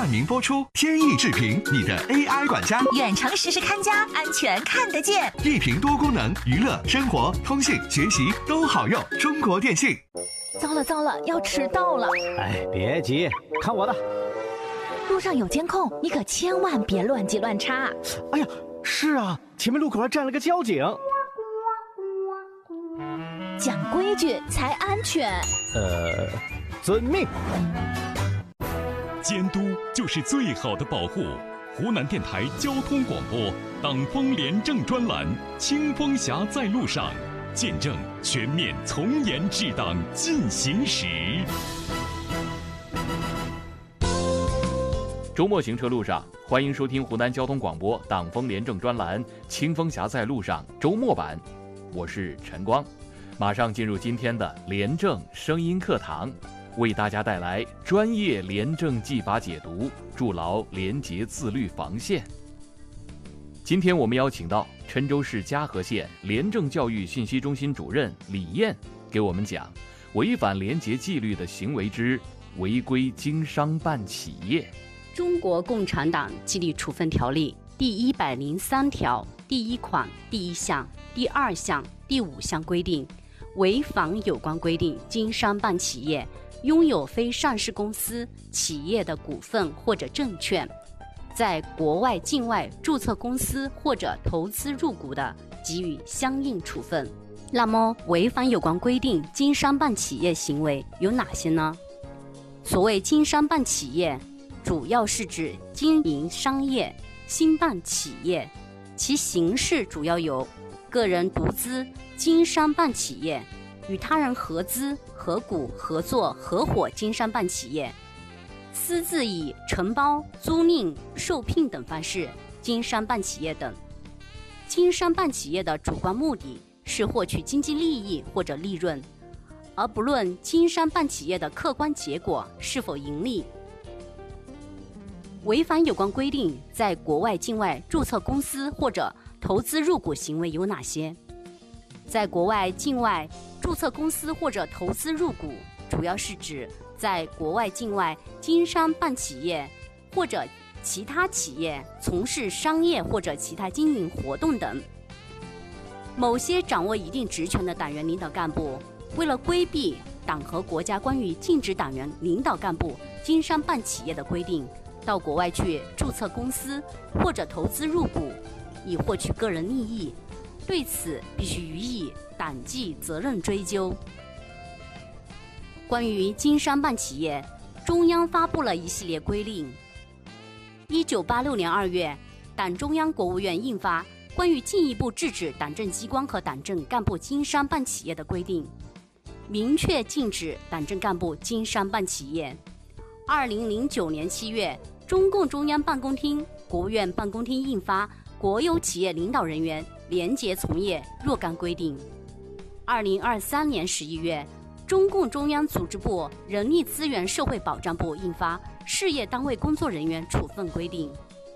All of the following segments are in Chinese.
冠名播出，天翼智屏，你的 AI 管家， 远程实时看家，安全看得见。 一屏多功能，娱乐、生活、通信、学习都好用。中国电信。 糟了，要迟到了！ 哎，别急，看我的。 路上有监控，你可千万别乱急乱插。 哎呀，是啊，前面路口还站了个交警。 讲规矩才安全。 遵命。 监督就是最好的保护。湖南电台交通广播党风廉政专栏，清风侠在路上，见证全面从严治党进行时。 周末行车路上，欢迎收听湖南交通广播党风廉政专栏清风侠在路上周末版，我是陈光。马上进入今天的廉政声音课堂，为大家带来专业廉政纪法解读，筑牢廉洁自律防线。今天我们邀请到郴州市嘉禾县廉政教育信息中心主任李燕，给我们讲违反廉洁纪律的行为之违规经商办企业。 中国共产党纪律处分条例第103条第1款第1项、第2项、第5项规定，违反有关规定经商办企业拥有非上市公司、企业的股份或者证券，在国外境外注册公司或者投资入股的，给予相应处分。那么违反有关规定经商办企业行为有哪些呢？所谓经商办企业，主要是指经营商业、兴办企业，其形式主要有个人独资、经商办企业，与他人合资、合股、合作、合伙经商办企业，私自以承包、租赁、受聘等方式经商办企业等。经商办企业的主观目的是获取经济利益或者利润，而不论经商办企业的客观结果是否盈利。违反有关规定在国外境外注册公司或者投资入股行为有哪些？在国外境外注册公司或者投资入股，主要是指在国外境外经商办企业或者其他企业从事商业或者其他经营活动等。某些掌握一定职权的党员领导干部，为了规避党和国家关于禁止党员领导干部经商办企业的规定，到国外去注册公司或者投资入股，以获取个人利益，对此必须予以党纪责任追究。关于经商办企业，中央发布了一系列规令。1986年2月，党中央、国务院印发《关于进一步制止党政机关和党政干部经商办企业的规定》，明确禁止党政干部经商办企业。2009年7月，中共中央办公厅、国务院办公厅印发《国有企业领导人员廉洁从业若干规定》。2023年11月，中共中央组织部人力资源社会保障部印发《事业单位工作人员处分规定》。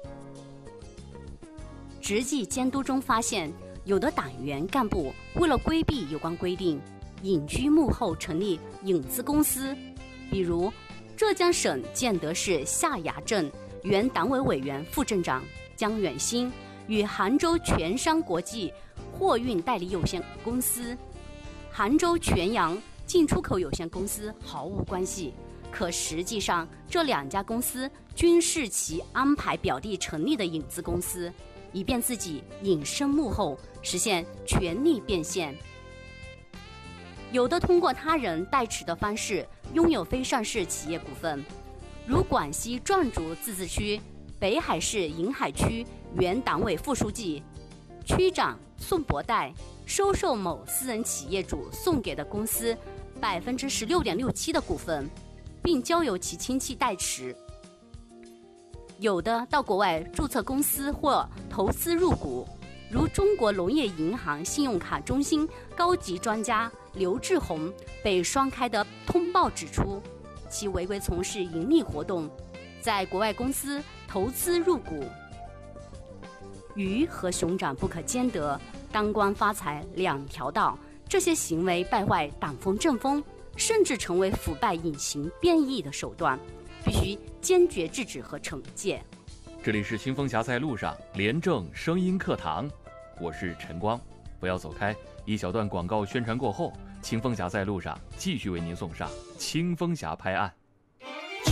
实际监督中发现，有的党员干部为了规避有关规定，隐居幕后成立影子公司，比如浙江省建德市下崖镇原党委委员、副镇长江远新与杭州全商国际货运代理有限公司、杭州全阳进出口有限公司毫无关系，可实际上这两家公司均是其安排表弟成立的影子公司，以便自己隐身幕后，实现权力变现。有的通过他人代持的方式拥有非上市企业股份，如广西壮族自治区北海市银海区原党委副书记、区长宋博代收受某私人企业主送给的公司16.67%的股份，并交由其亲戚代持。有的到国外注册公司或投资入股，如中国农业银行信用卡中心高级专家刘志宏被双开的通报指出，其违规从事盈利活动，在国外公司投资入股。鱼和熊掌不可兼得，当官发财两条道，这些行为败坏党风政风，甚至成为腐败隐形变异的手段， 必须坚决制止和惩戒。 这里是清风侠在路上廉政声音课堂，我是陈光，不要走开，一小段广告宣传过后，清风侠在路上继续为您送上清风侠拍案。